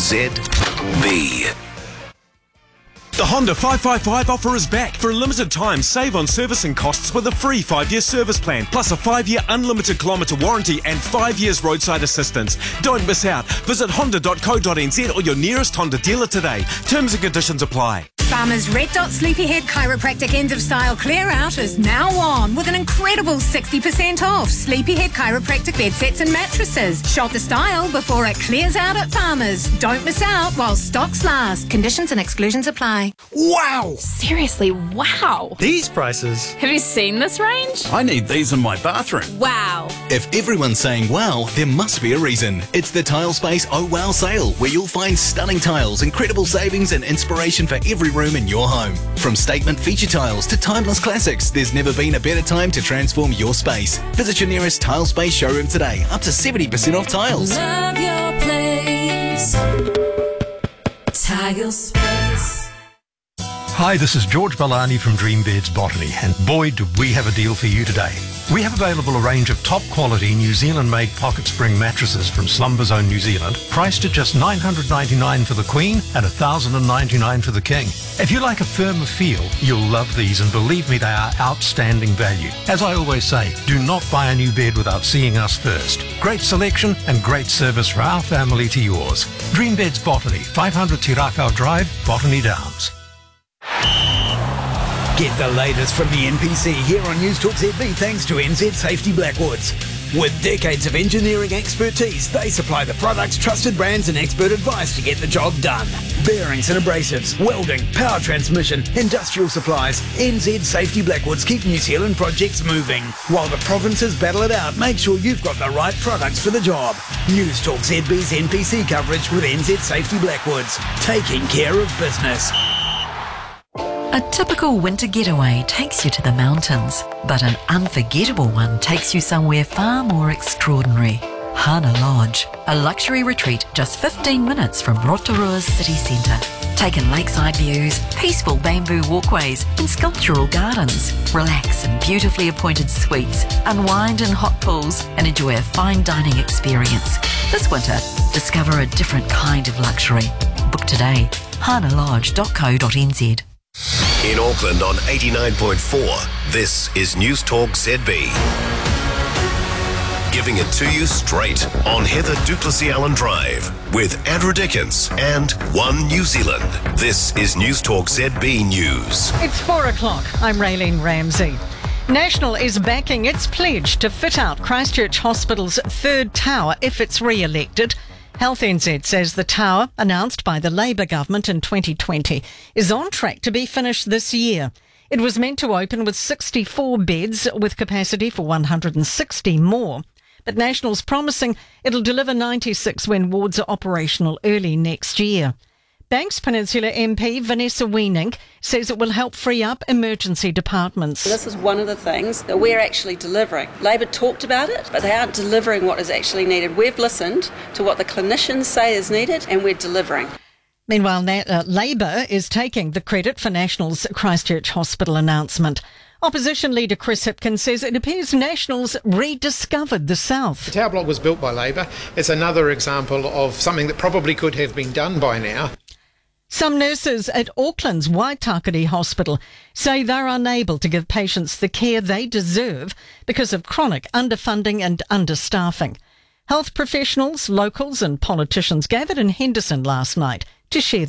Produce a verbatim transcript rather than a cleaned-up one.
Z B. The Honda five five five offer is back. For a limited time, save on servicing costs with a free five-year service plan, plus a five-year unlimited kilometre warranty and five years roadside assistance. Don't miss out. Visit honda dot co dot n z or your nearest Honda dealer today. Terms and conditions apply. Farmers Red Dot Sleepyhead Chiropractic End of Style Clear Out is now on with an incredible sixty percent off Sleepyhead Chiropractic bed sets and mattresses. Shop the style before it clears out at Farmers. Don't miss out while stocks last. Conditions and exclusions apply. Wow! Seriously, wow! These prices. Have you seen this range? I need these in my bathroom. Wow! If everyone's saying wow, there must be a reason. It's the Tilespace Oh Wow sale, where you'll find stunning tiles, incredible savings and inspiration for every room in your home. From statement feature tiles to timeless classics, there's never been a better time to transform your space. Visit your nearest Tilespace showroom today. Up to seventy percent off tiles. Love your place. Tilespace. Hi, this is George Balani from Dream Beds Botany, and boy, do we have a deal for you today. We have available a range of top-quality New Zealand-made pocket spring mattresses from Slumber Zone New Zealand, priced at just nine hundred ninety-nine dollars for the Queen and one thousand ninety-nine dollars for the King. If you like a firmer feel, you'll love these, and believe me, they are outstanding value. As I always say, do not buy a new bed without seeing us first. Great selection and great service from our family to yours. Dream Beds Botany, five hundred Tirakau Drive, Botany Downs. Get the latest from the N P C here on News Talk Z B thanks to N Z Safety Blackwoods. With decades of engineering expertise, they supply the products, trusted brands and expert advice to get the job done. Bearings and abrasives, welding, power transmission, industrial supplies, N Z Safety Blackwoods keep New Zealand projects moving. While the provinces battle it out, make sure you've got the right products for the job. News Talk Z B's N P C coverage with N Z Safety Blackwoods, taking care of business. A typical winter getaway takes you to the mountains, but an unforgettable one takes you somewhere far more extraordinary. Hana Lodge, a luxury retreat just fifteen minutes from Rotorua's city centre. Take in lakeside views, peaceful bamboo walkways and sculptural gardens. Relax in beautifully appointed suites, unwind in hot pools and enjoy a fine dining experience. This winter, discover a different kind of luxury. Book today, hana lodge dot co dot n z. In Auckland on eighty-nine point four, this is News Talk Z B. Giving it to you straight on Heather Duplessis Allen Drive with Andrew Dickens and One New Zealand. This is News Talk Z B News. It's four o'clock. I'm Raylene Ramsey. National is backing its pledge to fit out Christchurch Hospital's third tower if it's re-elected. Health N Z says the tower, announced by the Labour government in twenty twenty, is on track to be finished this year. It was meant to open with sixty-four beds with capacity for one hundred sixty more. But National's promising it'll deliver ninety-six when wards are operational early next year. Banks Peninsula M P Vanessa Weenink says it will help free up emergency departments. This is one of the things that we're actually delivering. Labor talked about it, but they aren't delivering what is actually needed. We've listened to what the clinicians say is needed, and we're delivering. Meanwhile, uh, Labor is taking the credit for National's Christchurch Hospital announcement. Opposition leader Chris Hipkins says it appears Nationals rediscovered the South. The tower block was built by Labor. It's another example of something that probably could have been done by now. Some nurses at Auckland's Waitakere Hospital say they're unable to give patients the care they deserve because of chronic underfunding and understaffing. Health professionals, locals and politicians gathered in Henderson last night to share